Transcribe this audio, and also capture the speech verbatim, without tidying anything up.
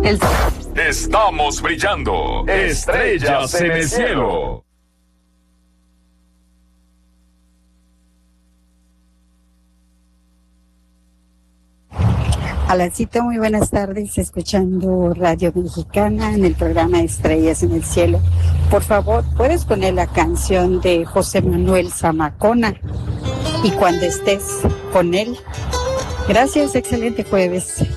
El... Estamos brillando. Estrellas en el cielo. Alancito, muy buenas tardes, escuchando Radio Mexicana en el programa Estrellas en el Cielo. Por favor, ¿puedes poner la canción de José Manuel Zamacona? Y cuando estés con él. Gracias, excelente jueves.